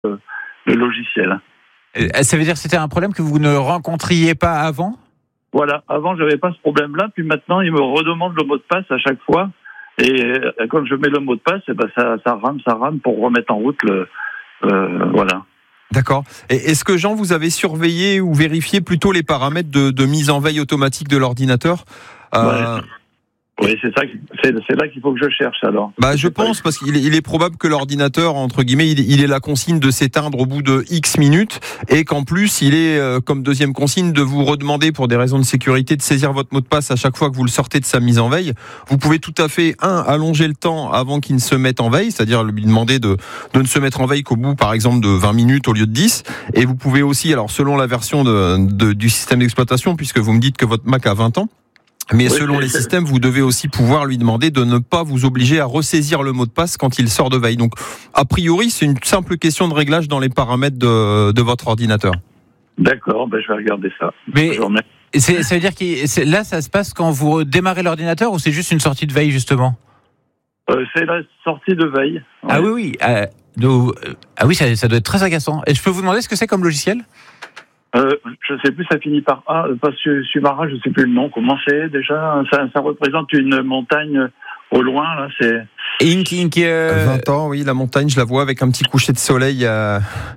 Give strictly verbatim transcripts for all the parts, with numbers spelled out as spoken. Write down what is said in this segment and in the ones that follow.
le, le logiciel. Ça veut dire que c'était un problème que vous ne rencontriez pas avant ? Voilà, avant j'avais pas ce problème-là, puis maintenant il me redemande le mot de passe à chaque fois, et euh, quand je mets le mot de passe, et ben ça, ça rame, ça rame pour remettre en route le, euh, voilà. D'accord. Et est-ce que Jean, vous avez surveillé ou vérifié plutôt les paramètres de, de mise en veille automatique de l'ordinateur ? euh... ouais. Oui, c'est ça, c'est, c'est là qu'il faut que je cherche alors. Bah, je pense parce qu'il est, il est probable que l'ordinateur, entre guillemets, il, il ait la consigne de s'éteindre au bout de X minutes et qu'en plus, il est euh, comme deuxième consigne de vous redemander pour des raisons de sécurité de saisir votre mot de passe à chaque fois que vous le sortez de sa mise en veille. Vous pouvez tout à fait, un, allonger le temps avant qu'il ne se mette en veille, c'est-à-dire lui demander de, de ne se mettre en veille qu'au bout, par exemple, de vingt minutes au lieu de dix. Et vous pouvez aussi, alors selon la version de, de, du système d'exploitation, puisque vous me dites que votre Mac a vingt ans, mais oui, selon les systèmes, vous devez aussi pouvoir lui demander de ne pas vous obliger à ressaisir le mot de passe quand il sort de veille. Donc, a priori, c'est une simple question de réglage dans les paramètres de, de votre ordinateur. D'accord, ben je vais regarder ça. Mais c'est, ça veut dire que c'est, là, ça se passe quand vous démarrez l'ordinateur ou c'est juste une sortie de veille, justement ? euh, C'est la sortie de veille. Ouais. Ah oui, oui. Euh, donc, euh, ah oui, ça, ça doit être très agaçant. Et je peux vous demander ce que c'est comme logiciel ? Euh, je sais plus, ça finit par A, parce que Sumara, je sais plus le nom. Comment c'est déjà ? Ça, ça représente une montagne au loin, là. C'est. Ink, Ink. Euh... vingt ans, oui, la montagne, je la vois avec un petit coucher de soleil. Euh...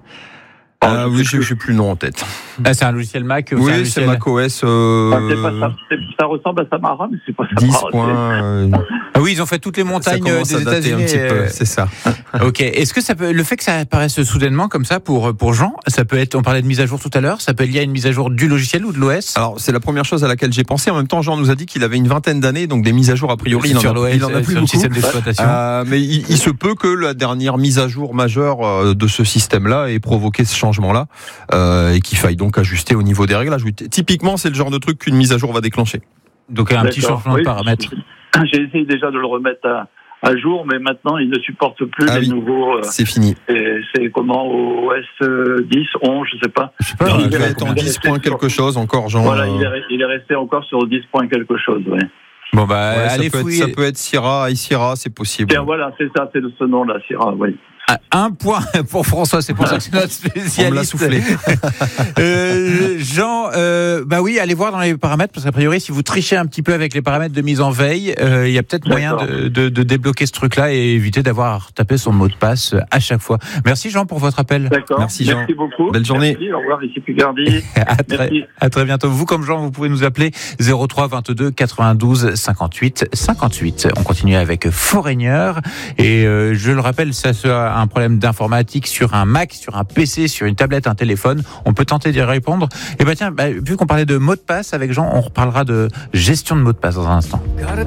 Oh, ah oui, je n'ai plus le nom en tête. Ah, c'est un logiciel Mac. Oui, c'est, logiciel... c'est macOS. Euh... Enfin, c'est pas ça, c'est, ça ressemble à Samara, mais c'est pas Samara. dix points. Euh... Ah oui, ils ont fait toutes les montagnes des États-Unis. Un petit peu, euh... c'est ça. Ok. Est-ce que ça peut, le fait que ça apparaisse soudainement comme ça pour pour Jean, ça peut être, on parlait de mise à jour tout à l'heure, ça peut être lié à une mise à jour du logiciel ou de l'O S ? Alors c'est la première chose à laquelle j'ai pensé. En même temps, Jean nous a dit qu'il avait une vingtaine d'années, donc des mises à jour a priori il en, a, il en a plus beaucoup. Système d'exploitation. Euh, mais il, il se peut que la dernière mise à jour majeure de ce système-là ait provoqué ce changement-là euh, et qu'il faille donc ajuster au niveau des réglages. Typiquement, c'est le genre de truc qu'une mise à jour va déclencher. Donc un D'accord. petit changement oui, de paramètres. J'ai essayé déjà de le remettre à, à jour, mais maintenant il ne supporte plus ah les oui, nouveaux. Euh, c'est fini. Et c'est comment O S dix, onze, je sais pas. Je sais pas. Il va être en dix points quelque chose encore, Jean. Voilà, il est, il est resté encore sur dix points quelque chose, oui. Bon bah ouais, allez ça, peut fouiller. être, ça peut être Sierra, iSierra, c'est possible. Tiens, voilà, c'est ça, c'est de ce nom-là, Sierra, oui. Un point pour François, c'est pour ça que c'est notre spécialiste. On me l'a soufflé. euh, Jean, euh, bah oui, allez voir dans les paramètres, parce qu'a priori, si vous trichez un petit peu avec les paramètres de mise en veille, il euh, y a peut-être moyen de, de, de débloquer ce truc-là et éviter d'avoir à retaper son mot de passe à chaque fois. Merci Jean pour votre appel. D'accord. Merci Jean. Merci beaucoup. Belle journée. Merci, au revoir, ici Picardie. à, très, à très bientôt. Vous, comme Jean, vous pouvez nous appeler zéro trois vingt-deux quatre-vingt-douze cinquante-huit cinquante-huit. On continue avec Foreigner. Et euh, je le rappelle, ça sera un problème d'informatique sur un Mac, sur un P C, sur une tablette, un téléphone. On peut tenter d'y répondre. Et bah tiens, bah, vu qu'on parlait de mots de passe avec Jean, on reparlera de gestion de mots de passe dans un instant.